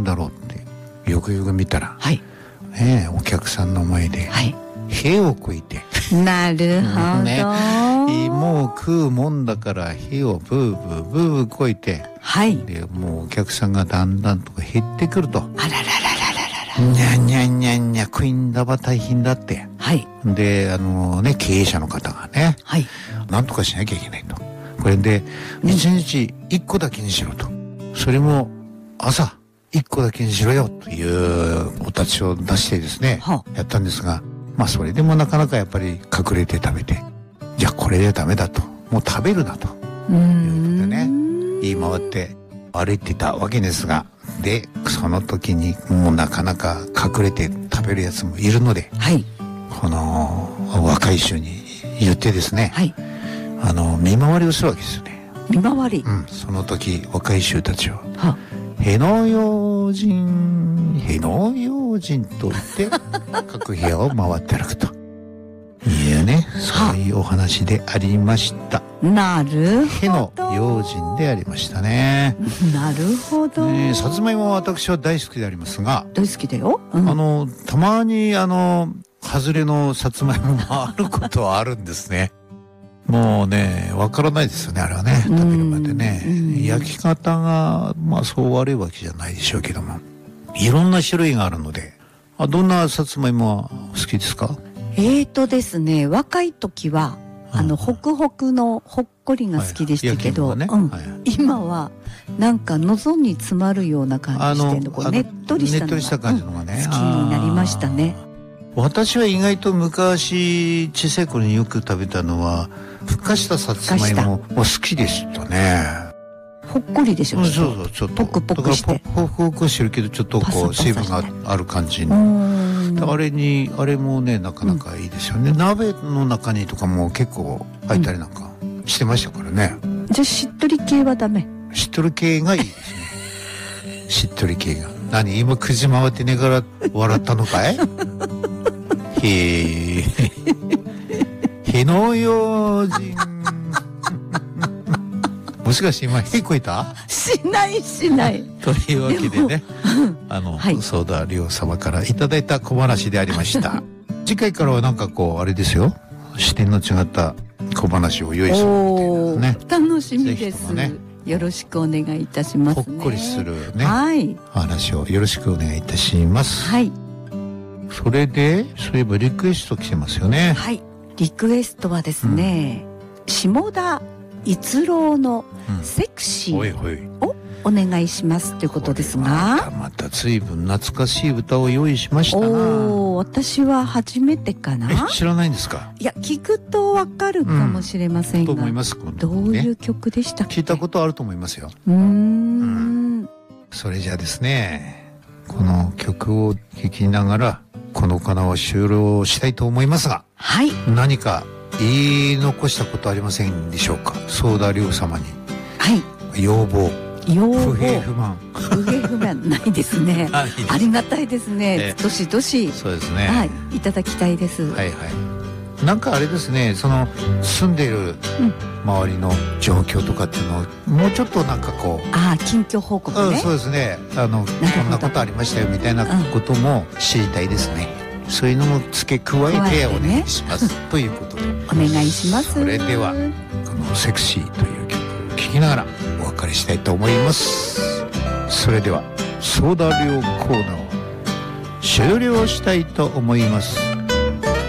だろうってよくよく見たら、 はい。 お客さんの前で、 はい。 屁をこいてなるほど。 ね、もう食うもんだから屁をブーブーブーブーこいて、 はい。 でもうお客さんがだんだんと減ってくると、 あららららららら。 にゃんにゃんにゃんにゃ食いんだば大変だって。 はい。 で経営者の方がね、 はい。 なんとかしなきゃいけないと。これで一日一個だけにしろと、それも朝一個だけにしろよというお立ちを出してですね、やったんですが、まあそれでもなかなかやっぱり隠れて食べて、じゃあこれでダメだと、もう食べるなということでね、言い回って歩いてたわけですが、でその時にもうなかなか隠れて食べるやつもいるので、 はい。 この若い衆に言ってですね、 はい。 見回りをするわけですよね。 見回り。 その時若い衆たちをへの用心と言って各部屋を回って歩くというね、そういうお話でありました。 なるほど。 への用心でありましたね。 なるほど。 さつまいもは私は大好きでありますが、 大好きだよ。 たまに外れのさつまいももあることはあるんですね。もうね、わからないですよね、あれはね、食べるまでね。焼き方がまあそう悪いわけじゃないでしょうけども、いろんな種類があるので。どんなさつまいもは好きですか？ ですね、若い時はホクホクのほっこりが好きでしたけど、今はなんか喉に詰まるような感じでねっとりした感じのがね、好きになりましたね。 私は意外と昔小さい頃によく食べたのはふかしたさつまいも好きでしたね。 ほっこりでしょ。 そうそう、ちょっとポクポクしてホクホクしてるけど、ちょっとこう水分がある感じの、あれもねなかなかいいですよね。鍋の中にとかも結構入ったりなんかしてましたからね。 じゃあしっとり系はダメ？ しっとり系がいいですね。しっとり系が。何今くじ回って寝から笑ったのかい？への用心もしかして今へこいた？ しないというわけでね、ソーダ亮様からいただいた小話でありました。次回からはなんかこうあれですよ、視点の違った小話を用意するっていうね。 楽しみです。よろしくお願いいたしますね。 ほっこりするね、話をよろしくお願いいたします。 はい。 それでそういえばリクエスト来てますよね。 はい。リクエストはですね、下田逸郎のセクシーをお願いしますということですが、 また随分懐かしい歌を用意しましたな。 私は初めてかな。 知らないんですか？ いや、聞くとわかるかもしれませんが、 と思います。 どういう曲でしたっけ？ 聞いたことあると思いますよ。それじゃあですね、この曲を聴きながらこのコーナーを終了したいと思いますが、 はい、 何か言い残したことありませんでしょうか？ソーダ亮様に。 はい。 要望。不平不満。 不平不満ないですね。ありがたいですね。どしどし。 そうですね。 はい、いただきたいです。 はいはい。なんかあれですね、その住んでいる周りの状況とかっていうのをもうちょっとなんかこう。 近況報告ね。 そうですね。こんなことありましたよみたいなことも知りたいですね。そういうのも付け加えてお願いします。ということで。 お願いします。 それではこのセクシーという曲を聴きながらお別れしたいと思います。それではソーダ亮コーナーを終了したいと思います。